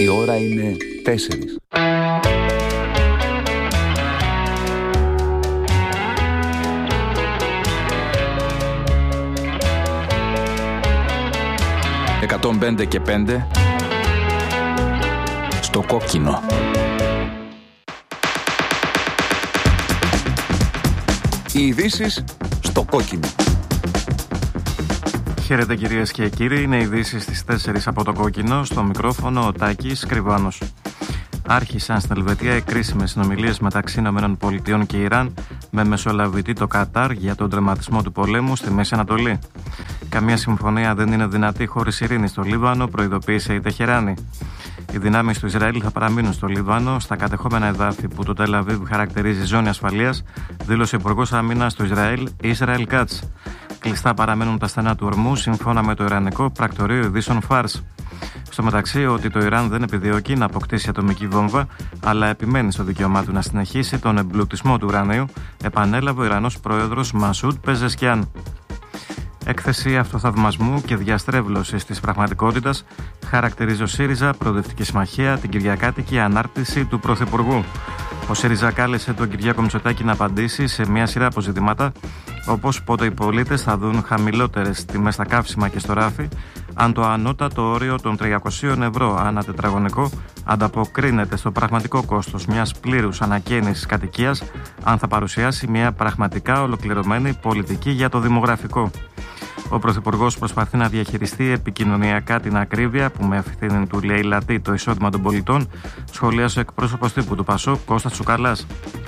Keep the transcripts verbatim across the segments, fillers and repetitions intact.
Η ώρα είναι τέσσερις. εκατόν πέντε και πέντε στο κόκκινο. Οι ειδήσεις στο κόκκινο. Χαίρετε κυρίες και κύριοι, είναι ειδήσεις στις τέσσερις από το κόκκινο, στο μικρόφωνο ο Τάκης Κρυβάνος. Άρχισαν στην Ελβετία οι κρίσιμες συνομιλίες μεταξύ ΗΠΑ και Ιράν, με μεσολαβητή το Κατάρ για τον τερματισμό του πολέμου στη Μέση Ανατολή. Καμία συμφωνία δεν είναι δυνατή χωρίς ειρήνη στο Λίβανο, προειδοποίησε η Τεχεράνη. Οι δυνάμεις του Ισραήλ θα παραμείνουν στο Λίβανο, στα κατεχόμενα εδάφη που το Τελ Αβίβ χαρακτηρίζει ζώνη ασφαλείας, δήλωσε ο Υπουργός Άμυνας του Ισραήλ, Ισραήλ Κάτς. Κλειστά παραμένουν τα στενά του ορμού, σύμφωνα με το Ιρανικό πρακτορείο ειδήσεων Φάρς. Στο μεταξύ, ότι το Ιράν δεν επιδιώκει να αποκτήσει ατομική βόμβα, αλλά επιμένει στο δικαίωμά του να συνεχίσει τον εμπλουτισμό του ουρανίου, επανέλαβε ο Ιρανός πρόεδρος Μασούντ Πεζεσκιάν. Έκθεση αυτοθαυμασμού και διαστρέβλωσης της πραγματικότητας χαρακτηρίζει ο ΣΥΡΙΖΑ Προοδευτική Συμμαχία την κυριακάτικη ανάρτηση του Πρωθυπουργού. Ο ΣΥΡΙΖΑ κάλεσε τον Κυριάκο Μητσοτάκη να απαντήσει σε μια σειρά από ζητήματα, όπως πότε οι πολίτες θα δουν χαμηλότερες τιμές στα καύσιμα και στο ράφι, αν το ανώτατο όριο των τριακόσια ευρώ ανά τετραγωνικό ανταποκρίνεται στο πραγματικό κόστος μιας πλήρους ανακαίνησης κατοικίας, αν θα παρουσιάσει μια πραγματικά ολοκληρωμένη πολιτική για το δημογραφικό. Ο Πρωθυπουργός προσπαθεί να διαχειριστεί επικοινωνιακά την ακρίβεια που με ευθύνη του λαιλατεί το εισόδημα των πολιτών, σχολίασε ο εκπρόσωπος τύπου του ΠΑΣΟΚ Κώστας Τσουκαλάς.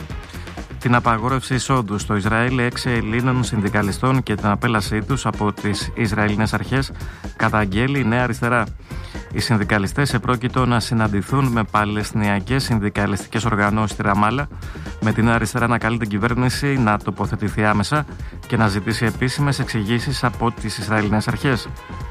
Την απαγόρευση εισόδου στο Ισραήλ έξι Ελλήνων συνδικαλιστών και την απέλασή τους από τις Ισραηλινές αρχές καταγγέλει η Νέα Αριστερά. Οι συνδικαλιστές επρόκειτο να συναντηθούν με παλαιστινιακές συνδικαλιστικές οργανώσεις στη Ραμάλα, με την Νέα Αριστερά να καλεί την κυβέρνηση να τοποθετηθεί άμεσα και να ζητήσει επίσημες εξηγήσεις από τις Ισραηλινές αρχές.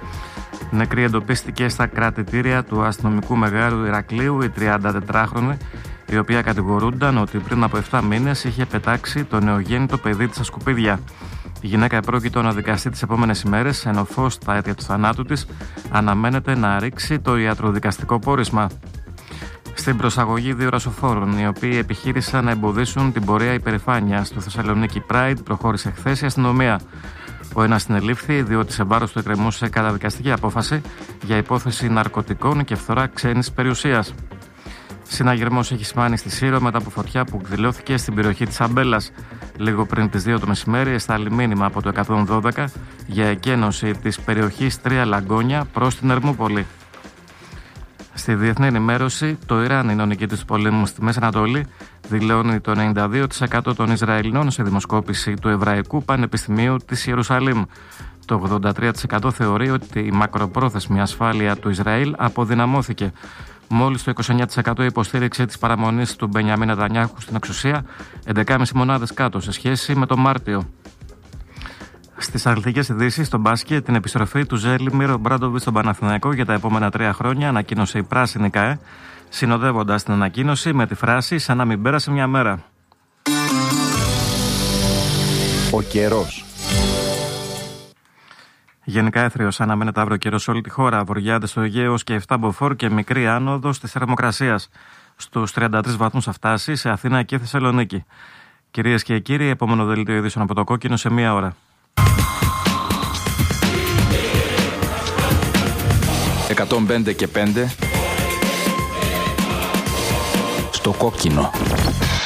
Νεκρή εντοπίστηκε στα κρατητήρια του αστυνομικού Μεγάλου Ηρακλείου η τριαντατετράχρονη, η οποία κατηγορούνταν ότι πριν από επτά μήνες είχε πετάξει το νεογέννητο παιδί της στα σκουπίδια. Η γυναίκα επρόκειτο να δικαστεί τις επόμενες ημέρες, ενώ φως στα αίτια του θανάτου της αναμένεται να ρίξει το ιατροδικαστικό πόρισμα. Στην προσαγωγή δύο ρασοφόρων, οι οποίοι επιχείρησαν να εμποδίσουν την πορεία υπερηφάνειας στο Θεσσαλονίκη Pride, προχώρησε χθες η αστυνομία. Ο ένας συνελήφθη διότι σε βάρος του εκκρεμούσε καταδικαστική απόφαση για υπόθεση ναρκωτικών και φθορά ξένης περιουσίας. Συναγερμός έχει σημάνει στη Σύρο μετά από φωτιά που εκδηλώθηκε στην περιοχή της Αμπέλας. Λίγο πριν τις δύο το μεσημέρι, εστάλει μήνυμα από το εκατόν δώδεκα για εκένωση της περιοχής Τρία Λαγκόνια προς την Ερμούπολη. Στη διεθνή ενημέρωση, το Ιράν είναι ο νικητής του πολέμου στη Μέση Ανατολή, δηλώνει το ενενήντα δύο τοις εκατό των Ισραηλινών σε δημοσκόπηση του Εβραϊκού Πανεπιστημίου της Ιερουσαλήμ. Το ογδόντα τρία τοις εκατό θεωρεί ότι η μακροπρόθεσμη ασφάλεια του Ισραήλ αποδυναμώθηκε. Μόλις το είκοσι εννέα τοις εκατό υποστήριξε της παραμονής του Μπενιαμίν Νετανιάχου στην εξουσία, έντεκα κόμμα πέντε μονάδες κάτω σε σχέση με τον Μάρτιο. Στις αθλητικές ειδήσεις, στο μπάσκετ, την επιστροφή του Ζέλιμιρ Μπράντοβιτς στον Παναθηναϊκό για τα επόμενα τρία χρόνια ανακοίνωσε η πράσινη ΚΑΕ, συνοδεύοντας την ανακοίνωση με τη φράση «σαν να μην πέρασε μια μέρα». Ο καιρός. Γενικά έθριος αναμένεται αύριο καιρός σε όλη τη χώρα. Βορειάδες στο Αιγαίο και επτά μποφόρ και μικρή άνοδος της θερμοκρασίας. Στους τριάντα τρεις βαθμούς θα φτάσει σε Αθήνα και Θεσσαλονίκη. Κυρίες και κύριοι, επόμενο δελτίο ειδήσεων από το κόκκινο σε μία ώρα. εκατόν πέντε και πέντε στο κόκκινο.